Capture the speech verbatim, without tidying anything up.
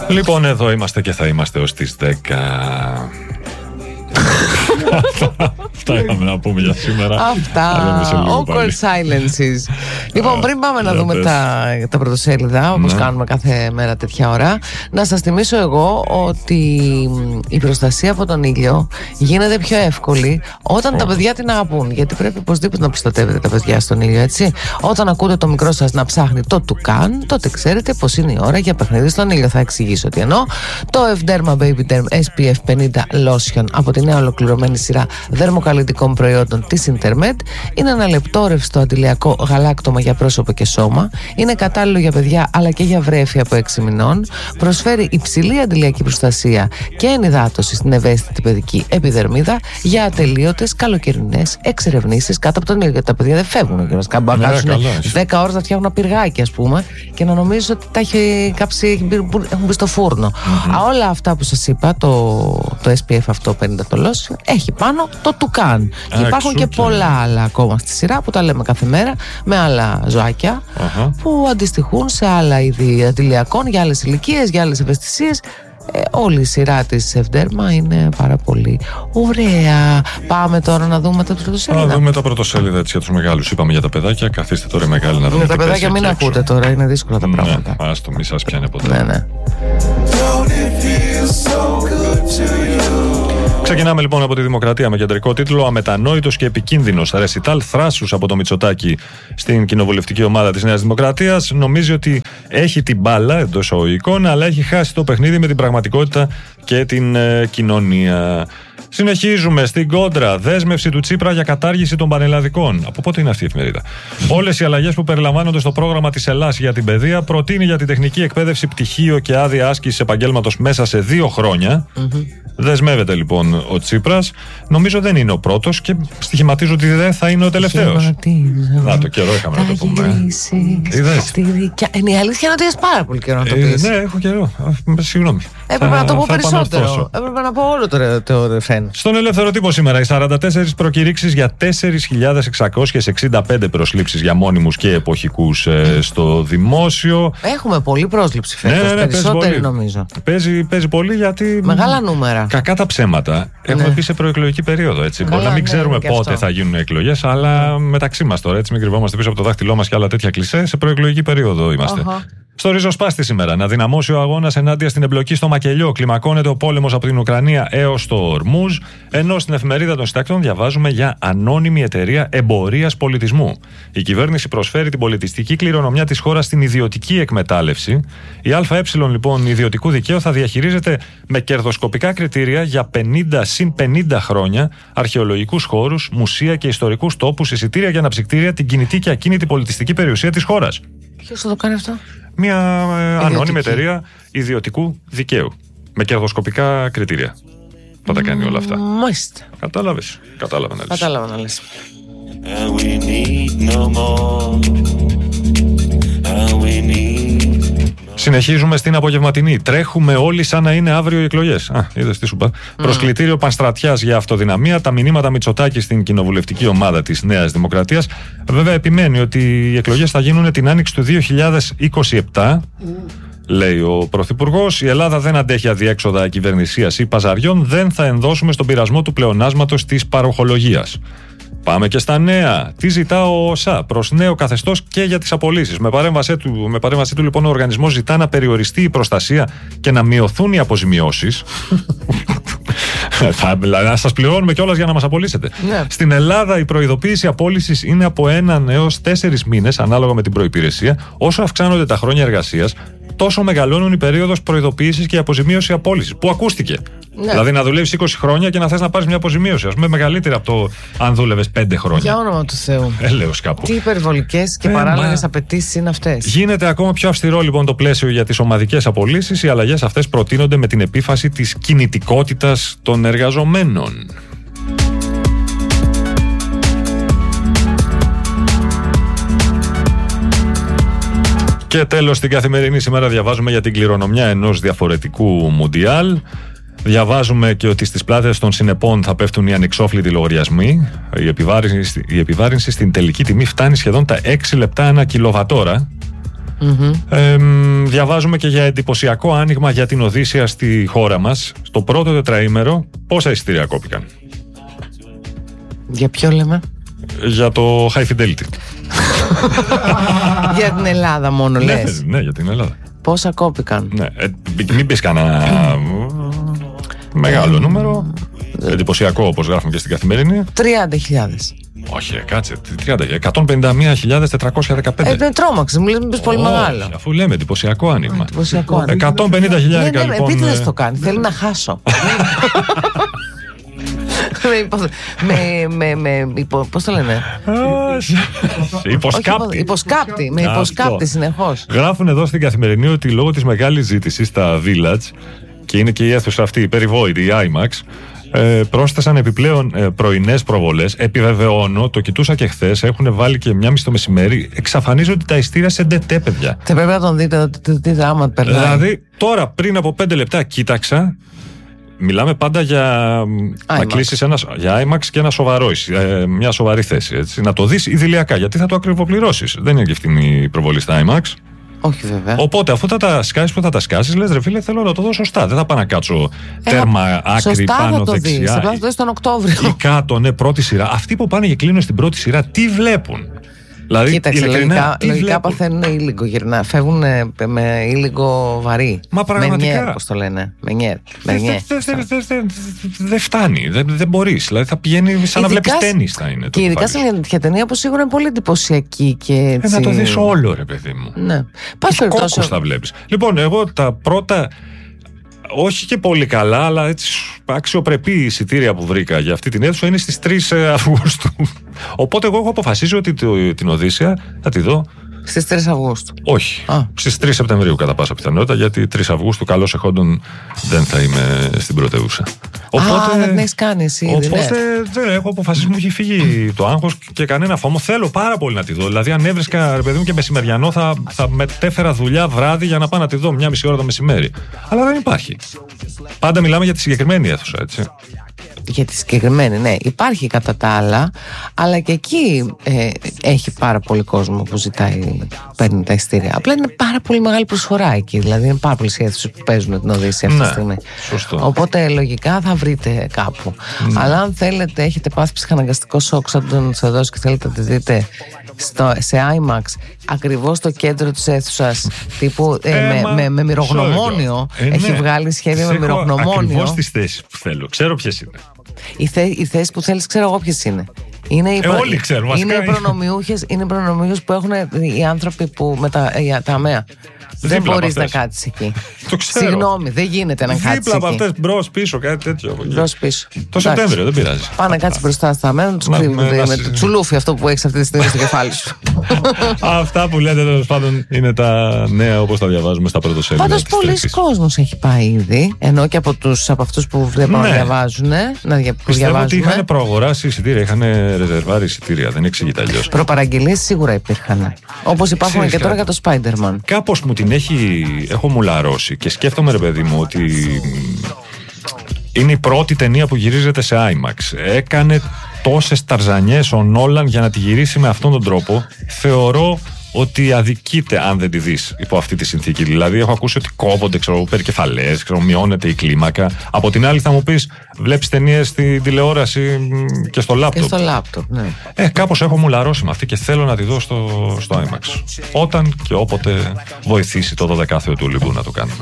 Λοιπόν, εδώ είμαστε και θα είμαστε ως τις δέκα. Αυτά είχαμε να πούμε για σήμερα. Αυτά. Awkward silences. Λοιπόν, πριν πάμε να δούμε τα, τα πρωτοσέλιδα, όπως ναι. κάνουμε κάθε μέρα τέτοια ώρα, να σας θυμίσω εγώ ότι η προστασία από τον ήλιο γίνεται πιο εύκολη όταν oh. τα παιδιά την αγαπούν. Γιατί πρέπει οπωσδήποτε να προστατεύετε τα παιδιά στον ήλιο, έτσι. Όταν ακούτε το μικρό σας να ψάχνει το τουκάν, τότε ξέρετε πως είναι η ώρα για παιχνίδι στον ήλιο. Θα εξηγήσω τι εννοώ. Το Ευderma Baby Derm ες πι εφ πενήντα Lotion από τη νέα ολοκληρωμένη σειρά δερμοκαλλιτικών προϊόντων της Intermed είναι ένα λεπτό ρευστό αντιλιακό γαλάκτωμα για πρόσωπο και σώμα. Είναι κατάλληλο για παιδιά αλλά και για βρέφη από έξι μηνών. Προσφέρει υψηλή αντιλιακή προστασία και ενυδάτωση στην ευαίσθητη παιδική επιδερμίδα για ατελείωτες καλοκαιρινές εξερευνήσεις κάτω από τον ήλιο. Γιατί τα παιδιά δεν φεύγουν και μας κάνουν δέκα ώρες να φτιάχνουν πυργάκι, ας πούμε, και να νομίζεις ότι τα έχει κάψει, έχουν μπει στο φούρνο. Mm-hmm. Όλα αυτά που σας είπα, το, το ες πι εφ αυτό πενήντα το lotion, έχει πάνω το τουκάν. Και υπάρχουν και πολλά άλλα ακόμα στη σειρά που τα λέμε κάθε μέρα με άλλα ζωάκια uh-huh. που αντιστοιχούν σε άλλα είδη αντιλιακών για άλλες ηλικίες, για άλλες ευαισθησίες. Ε, όλη η σειρά της Ευderma είναι πάρα πολύ ωραία. Πάμε τώρα να δούμε τα πρωτοσέλιδα. Να δούμε τα πρωτοσέλιδα έτσι για τους μεγάλους. Είπαμε για τα παιδάκια. Καθίστε τώρα μεγάλοι να δούμε. Για τα παιδάκια μην ακούτε τώρα, είναι δύσκολα τα πράγματα. Ναι, άστο, μη σας πιάνει ποτέ. Ναι, ναι. Ξεκινάμε λοιπόν από τη Δημοκρατία με κεντρικό τίτλο «Αμετανόητος και επικίνδυνος ρεσιτάλ θράσους από το Μητσοτάκη στην κοινοβουλευτική ομάδα της Νέας Δημοκρατίας». Νομίζει ότι έχει την μπάλα εντός εισαγωγικών, αλλά έχει χάσει το παιχνίδι με την πραγματικότητα και την ε, κοινωνία. Συνεχίζουμε στην κόντρα. Δέσμευση του Τσίπρα για κατάργηση των πανελλαδικών. Από πότε είναι αυτή η εφημερίδα? Όλες οι αλλαγές που περιλαμβάνονται στο πρόγραμμα της Ελλάς για την παιδεία, προτείνει για την τεχνική εκπαίδευση πτυχίο και άδεια άσκησης επαγγέλματος μέσα σε δύο χρόνια. Mm-hmm. Δεσμεύεται λοιπόν ο Τσίπρας. Νομίζω δεν είναι ο πρώτος και στοιχηματίζω ότι δεν θα είναι ο τελευταίος. Να το καιρό είχαμε να το πούμε. Είναι η αλήθεια είναι ότι έχεις πάρα πολύ καιρό να το πεις. Ναι, έχω καιρό. Συγγνώμη. Έπρεπε να το πω περισσότερο. Έπρεπε να πω όλο το ρεφρέν. Στον Ελεύθερο Τύπο σήμερα οι σαράντα τέσσερις προκηρύξεις για τέσσερις χιλιάδες εξακόσιες εξήντα πέντε προσλήψεις για μόνιμους και εποχικούς ε, στο δημόσιο. Έχουμε πολλή πρόσληψη φέτος, ναι, ναι, ναι, περισσότερη νομίζω. Παίζει, παίζει πολύ γιατί. Μεγάλα νούμερα. Κακά τα ψέματα. Έχουμε ναι. πει σε προεκλογική περίοδο. Έτσι. Καλά, Μπορεί να μην ναι, ξέρουμε πότε θα γίνουν εκλογές, αλλά mm. μεταξύ μας τώρα, έτσι, μην κρυβόμαστε πίσω από το δάχτυλό μας και άλλα τέτοια κλισέ. Σε προεκλογική περίοδο είμαστε. Uh-huh. Στο ριζοσπάστη σήμερα. Να δυναμώσει ο αγώνας ενάντια στην εμπλοκή στο μακελιό. Κλιμακώνεται ο πόλεμος από την Ουκρανία έως το Ορμούζ. Ενώ στην εφημερίδα των συντακτών διαβάζουμε για ανώνυμη εταιρεία εμπορίας πολιτισμού. Η κυβέρνηση προσφέρει την πολιτιστική κληρονομιά της χώρας στην ιδιωτική εκμετάλλευση. Η ΑΕ λοιπόν ιδιωτικού δικαίου θα διαχειρίζεται με κερδοσκοπικά κριτήρια για πενήντα συν πενήντα χρόνια αρχαιολογικούς χώρους, μουσεία και ιστορικούς τόπους, εισιτήρια για αναψυκτήρια, την κινητή και ακίνητη πολιτιστική περιουσία της χώρας. Ποιος θα το κάνει αυτό? Μια ε, ανώνυμη εταιρεία ιδιωτικού δικαίου με κερδοσκοπικά κριτήρια. Θα τα κάνει όλα αυτά. Μάλιστα. Κατάλαβες. Κατάλαβα να λες. Κατάλαβα να λες. Συνεχίζουμε στην απογευματινή. Τρέχουμε όλοι σαν να είναι αύριο οι εκλογές. Α, είδες τι σου είπα. Mm. Προσκλητήριο Πανστρατιάς για αυτοδυναμία. Τα μηνύματα Μητσοτάκη στην κοινοβουλευτική ομάδα της Νέας Δημοκρατίας. Βέβαια, επιμένει ότι οι εκλογές θα γίνουν την άνοιξη του δύο χιλιάδες είκοσι επτά. Mm. Λέει ο Πρωθυπουργός, η Ελλάδα δεν αντέχει αδιέξοδα κυβερνησίας ή παζαριών. Δεν θα ενδώσουμε στον πειρασμό του πλεονάσματος της παροχολογίας. Πάμε και στα νέα. Τι ζητά ο ΟΣΑ προς νέο καθεστώς και για τις απολύσεις. Με παρέμβασή του, με παρέμβασή του λοιπόν ο οργανισμός ζητά να περιοριστεί η προστασία και να μειωθούν οι αποζημιώσεις. Θα, να σας πληρώνουμε κιόλας για να μας απολύσετε. Yeah. Στην Ελλάδα η προειδοποίηση απόλυσης είναι από έναν έως τέσσερις μήνες ανάλογα με την προϋπηρεσία. Όσο αυξάνονται τα χρόνια εργασίας, τόσο μεγαλώνουν η περίοδος προειδοποίησης και η αποζημίωση απόλυσης. Που ακούστηκε. Ναι. Δηλαδή να δουλεύεις είκοσι χρόνια και να θες να πάρεις μια αποζημίωση, ας πούμε, μεγαλύτερη από το αν δούλευες πέντε χρόνια. Για όνομα του Θεού. Έλεος κάπου. Τι υπερβολικές και ε, παράλογες απαιτήσεις είναι αυτές. Γίνεται ακόμα πιο αυστηρό λοιπόν το πλαίσιο για τις ομαδικές απολύσεις. Οι αλλαγές αυτές προτείνονται με την επίφαση της κινητικότητας των εργαζομένων. Και τέλος, στην Καθημερινή σήμερα διαβάζουμε για την κληρονομιά ενός διαφορετικού Μουντιάλ. Διαβάζουμε και ότι στις πλάτες των συνεπών θα πέφτουν οι ανεξόφλητοι λογαριασμοί. Η επιβάρυνση, η επιβάρυνση στην τελική τιμή φτάνει σχεδόν τα έξι λεπτά ανά κιλοβατόρα. Mm-hmm. Ε, διαβάζουμε και για εντυπωσιακό άνοιγμα για την Οδύσσεια στη χώρα μας. Στο πρώτο τετραήμερο, πόσα εισιτήρια κόπηκαν? Για ποιο λέμε? Για το High Fidelity. Για την Ελλάδα μόνο λες? Ναι, ναι, για την Ελλάδα. Πόσα κόπηκαν? Ναι, ε, μην πεις κανένα μεγάλο νούμερο. Εντυπωσιακό, όπως γράφουμε και στην Καθημερινή. τριάντα χιλιάδες. Όχι, ρε, κάτσε. τριάντα, εκατόν πενήντα μία χιλιάδες τετρακόσια δεκαπέντε. Ε, δεν τρόμαξε, μου λες μην πεις πολύ μεγάλο. Αφού λέμε εντυπωσιακό άνοιγμα. Εντυπωσιακό άνοιγμα. εκατόν πενήντα χιλιάδες ναι, ναι, λοιπόν. Επίτηδες το κάνει, θέλει να χάσω. με, με, με, υπο, πώς το λένε? Υποσκάπτη. Υποσκάπτη, με υποσκάπτη συνεχώς. Γράφουν εδώ στην Καθημερινή ότι λόγω της μεγάλης ζήτησης στα Village, και είναι και η αίθουσα αυτή, η περιβόητη, η IMAX, ε, πρόσθεσαν επιπλέον ε, πρωινές προβολές. Επιβεβαιώνω, το κοιτούσα και χθες, έχουν βάλει και μια μισή το μεσημέρι, εξαφανίζονται τα ειστήρια σε ντετέ, παιδιά. Θα πρέπει να τον δείτε τι, τι δράμα περνάει. Δηλαδή, τώρα πριν από πέντε λεπτά κοίταξα. Μιλάμε πάντα για IMAX. Να κλείσεις ένα, για IMAX και ένα σοβαρό, ε, μια σοβαρή θέση. Έτσι. Να το δεις ιδηλιακά, γιατί θα το ακριβοπληρώσεις. Δεν είναι και φτηνή η προβολή στα IMAX. Όχι βέβαια. Οπότε αφού θα τα σκάσεις που θα τα σκάσεις, λες ρε φίλε, θέλω να το δω σωστά. Δεν θα πάω να κάτσω ε, τέρμα άκρη σωστά πάνω θα το δεξιά. Δεις. Θα το δεις τον Οκτώβριο. Ή κάτω, ναι, πρώτη σειρά. Αυτοί που πάνε και κλείνουν στην πρώτη σειρά, τι βλέπουν? Δηλαδή, κοίταξε, λογικά, λογικά παθαίνουν ήλιγκο, γυρνά, φεύγουν με ήλιγκο βαρύ. Μα πραγματικά. Με νιέρ, πώς το λένε. Με νιέρ. Δεν φτάνει, δεν μπορείς. Δηλαδή θα πηγαίνει σαν να βλέπεις τένις θα είναι. Και ειδικά σε μια τέτοια ταινία που σίγουρα είναι πολύ εντυπωσιακή και έτσι. Ε, να το δεις όλο, ρε παιδί μου. Ναι. Πας περιπτώσει. Θα βλέπεις. Λοιπόν, εγώ τα πρώτα. Όχι και πολύ καλά, αλλά έτσι αξιοπρεπή εισιτήρια που βρήκα για αυτή την αίθουσα είναι στις τρεις Αυγούστου. Οπότε εγώ έχω αποφασίσει ότι το, την Οδύσσεια θα τη δω. Στις τρεις Αυγούστου. Όχι. Α. Στις τρεις Σεπτεμβρίου κατά πάσα πιθανότητα, γιατί τρεις Αυγούστου καλώς εχόντων δεν θα είμαι στην πρωτεύουσα. Οπότε, Α, δεν την έχεις κάνει εσύ. Οπότε ναι. δεν έχω αποφασίσει, μου έχει φύγει το άγχος και κανένα φόμο. Θέλω πάρα πολύ να τη δω. Δηλαδή, αν έβρισκα, ρε παιδί μου, και μεσημεριανό, θα, θα μετέφερα δουλειά βράδυ για να πάω να τη δω μια μισή ώρα το μεσημέρι. Αλλά δεν υπάρχει. Πάντα μιλάμε για τη συγκεκριμένη αίθουσα, έτσι. Για τη συγκεκριμένη, ναι. Υπάρχει κατά τα άλλα, αλλά και εκεί ε, έχει πάρα πολύ κόσμο που ζητάει, παίρνει τα ειστήρια. Απλά είναι πάρα πολύ μεγάλη προσφορά εκεί. Δηλαδή, είναι πάρα πολλές αίθουσες που παίζουν την Οδύσσεια αυτή τη στιγμή. Σωστό. Οπότε, λογικά θα βρείτε κάπου. Ναι. Αλλά αν θέλετε, έχετε πάθει ψυχαναγκαστικό σοκ σαν τον Σεδός και θέλετε να τη δείτε στο, σε IMAX, ακριβώς στο κέντρο της αίθουσας, τύπου ε, ε, με, μα, με, με μυρογνωμόνιο. Ε, έχει ναι. βγάλει σχέδιο με μυρογνωμόνιο. Ακριβώς τις θέσεις που θέλω. Ξέρω ποιες είναι. Οι, θε, οι θέσεις που θέλεις, ξέρω εγώ ποιες είναι. Είναι οι, ε, όλοι ξέρουν, είναι οι προνομιούχες, είναι οι προνομιούχες που έχουν οι άνθρωποι που με τα, για, τα αμαία. Δεν μπορείς να κάτσεις εκεί. Το ξέρω. Συγγνώμη, δεν γίνεται να κάτσεις εκεί. Δίπλα από αυτές, μπρος πίσω, κάτι τέτοιο. Μπρος πίσω. Το Σεπτέμβριο, δεν πειράζει. Πάνε να κάτσεις μπροστά στα αμαία, να τους κρύβουν με το τσουλούφι αυτό που έχεις αυτή τη στιγμή στο κεφάλι σου. Αυτά που λέτε τέλος πάντων είναι τα νέα όπως τα διαβάζουμε στα πρωτοσέλιδα. Πάντως πολλοί κόσμος έχει πάει ήδη, ενώ και από, τους, από αυτούς που βλέπω να διαβάζουν. Πιστεύω ότι είχαν προαγοράσει εισιτήρια, είχαν ρεζερβάρει εισιτήρια, δεν εξηγείται αλλιώς. Προπαραγγελίες σίγουρα υπήρχαν. Όπως υπάρχουν και τώρα για το Spider-Man. Κάπως μου την έχει, έχω μουλαρώσει και σκέφτομαι, ρε παιδί μου, ότι είναι η πρώτη ταινία που γυρίζεται σε IMAX. Έκανε τόσες ταρζανιές ο Νόλαν για να τη γυρίσει με αυτόν τον τρόπο. Θεωρώ ότι αδικείται αν δεν τη δεις υπό αυτή τη συνθήκη. Δηλαδή, έχω ακούσει ότι κόβονται, ξέρω, περικεφαλές, ξέρω, μειώνεται η κλίμακα. Από την άλλη, θα μου πεις, βλέπεις ταινίες στη τηλεόραση και στο λάπτοπ. Και στο λάπτοπ, ναι. Ε, κάπως έχω μουλαρώσει με αυτή και θέλω να τη δω στο, στο IMAX. Όταν και όποτε βοηθήσει το δωδεκάθεο του Ολυμπού να το κάνουμε.